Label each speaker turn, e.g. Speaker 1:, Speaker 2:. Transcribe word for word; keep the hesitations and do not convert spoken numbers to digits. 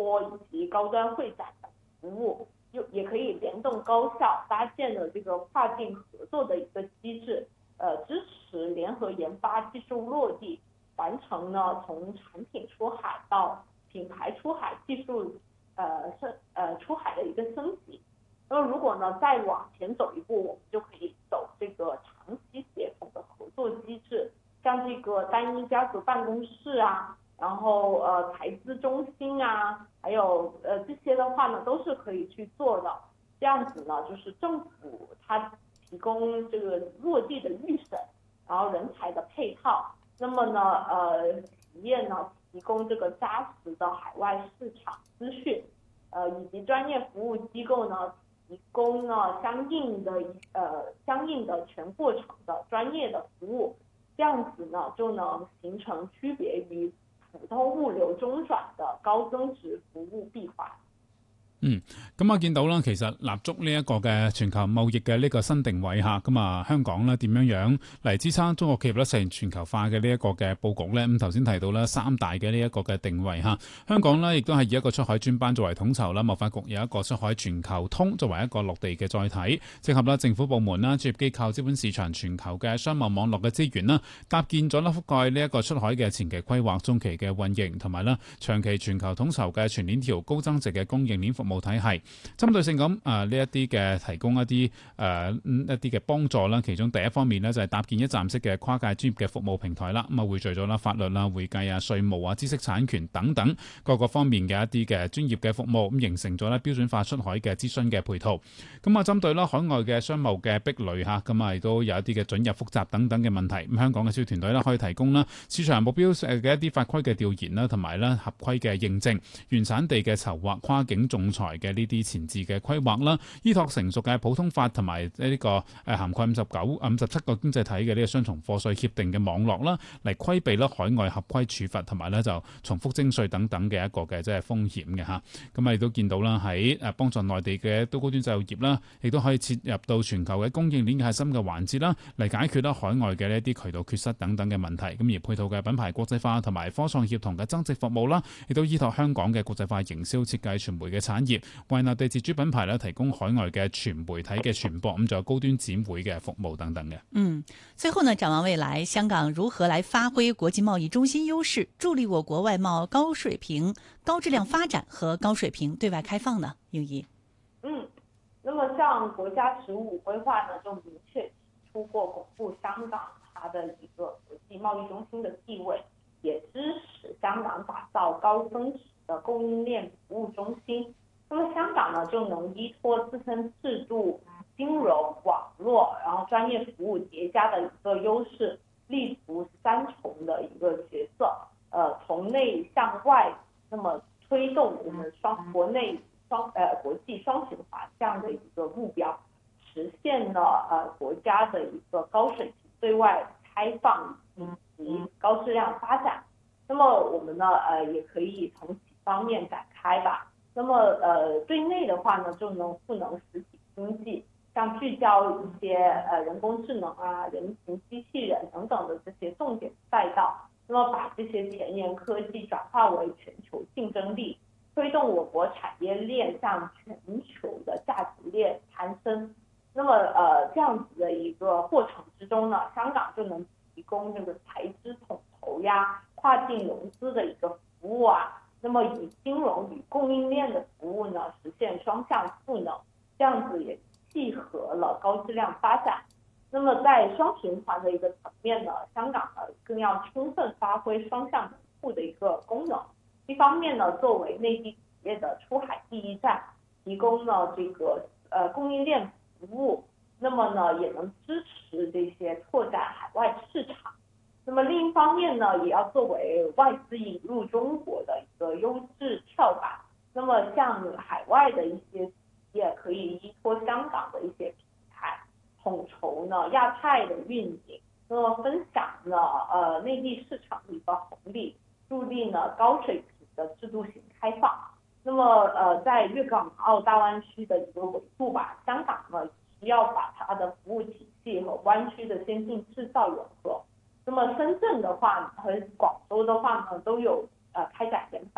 Speaker 1: 托以及高端会展的服务，又也可以联动高校，搭建了这个跨境合作的一个机制，呃，支持联合研发、技术落地，完成呢从产品出海到品牌出海、技术呃升呃出海的一个升级。那么如果呢再往前走一步，我们就可以走这个长期协同的合作机制，像这个单一家族办公室啊，然后呃财资中心啊，还有呃这些的话呢都是可以去做的。这样子呢，就是政府它提供这个落地的预审，然后人才的配套，那么呢呃企业呢提供这个扎实的海外市场资讯，呃以及专业服务机构呢提供呢相应的呃相应的全过程的专业的服务，这样子呢就能形成区别于普通物流中转的高增值服务闭环。
Speaker 2: 嗯，咁我見到啦，其實立足呢一個嘅全球貿易嘅呢個新定位嚇，咁啊香港咧點樣樣嚟支撐中國企業咧實現全球化嘅呢一個嘅佈局咧？咁頭先提到啦，三大嘅呢一個嘅定位嚇，香港咧亦都係以一個出海專班作為統籌啦，貿發局有一個出海全球通作為一個落地嘅載體，結合啦政府部門啦、專業機構、資本市場、全球嘅商貿網絡嘅資源啦，搭建咗啦覆蓋呢一個出海嘅前期規劃、中期嘅運營同埋啦長期全球統籌嘅全鏈條高增值嘅供應鏈服務務體系，針對性咁誒呢一啲嘅提供一啲誒、呃、一啲嘅幫助啦。其中第一方面呢，就係搭建一站式嘅跨界專業嘅服務平台啦，咁啊匯聚咗啦法律啦、會計啊、稅務啊、知識產權等等各個方面嘅一啲嘅專業嘅服務，咁形成咗咧標準化出海嘅諮詢嘅配套。咁啊針對啦海外嘅商貿嘅壁壘嚇，咁啊亦都有一啲嘅准入複雜等等嘅問題。咁香港嘅銷團隊咧可以提供啦市場目標嘅一啲法規嘅調研啦，同埋咧合規嘅認證、原產地嘅籌劃、跨境仲裁嘅呢啲前置嘅規劃啦，依託成熟嘅普通法同埋呢個誒涵蓋五十九、五十七個經濟體嘅呢個雙重課稅協定嘅網絡啦，嚟規避啦海外合規處罰同埋咧就重複徵稅等等嘅一個嘅即係風險嘅嚇。咁啊亦都見到啦喺誒幫助內地嘅都高端製造業啦，亦都可以切入到全球嘅供應鏈嘅核心嘅環節啦，嚟解決啦海外嘅呢一啲渠道缺失等等嘅問題。咁而配套嘅品牌國際化同埋科創協同嘅增值服務啦，亦都依託香港嘅國際化營銷設計傳媒嘅產業，為內地自主品牌咧提供海外嘅全媒體嘅傳播，咁仲有高端展會嘅服務等等嘅。
Speaker 3: 嗯，最後呢，展望未來，香港如何來發揮國際貿易中心優勢，助力我國外貿高水平、高質量發展和高水平對外開放呢？英儀。
Speaker 1: 嗯，那麼像國家十五規劃呢，就明確提出過鞏固香港它的一個國際貿易中心的地位，也支持香港打造高增值的供應鏈服務中心。那麼香港呢，就能依託自身制度、金融、網絡，然後專業服務疊加的一個優勢，立足三重的一個角色，呃，從內向外，那麼推動我們雙國內雙呃國際雙循環這樣的一個目標，實現了呃國家的一個高水平對外開放以及高質量發展。那麼我們呢，呃，也可以從幾方面展開吧。那麼呃，對內的話呢，就能賦能實體經濟，像聚焦一些呃人工智能啊、人形機器人等等的這些重點賽道，那麼把這些前沿科技轉化為全球競爭力，推動我國產業鏈向全球的價值鏈攀升。那麼呃，這樣子的一個過程之中呢，香港就能提供這個財資統籌呀、跨境融資的一個服務啊。那麼以金融與供應鏈的服務呢，實現雙向賦能，這樣子也契合了高質量發展。那麼在雙循環的一個層面呢，香港呢更要充分發揮雙向門戶的一個功能。一方面呢，作為內地企業的出海第一站，提供了這個呃供應鏈服務，那麼呢也能支持這些拓展海外市場。那麼另一方面呢，也要作為外資引入中國的一個優質跳板。那麼像海外的一些企業可以依託香港的一些平台，統籌呢亞太的運營，那麼分享呢呃內地市場的一個紅利，助力呢高水平的制度型開放。那麼呃在粵港澳大灣區的一個維度吧，香港呢需要把它的服務體系和灣區的先進製造融合。那麼深圳的話和廣州的話呢，都有呃開展研發。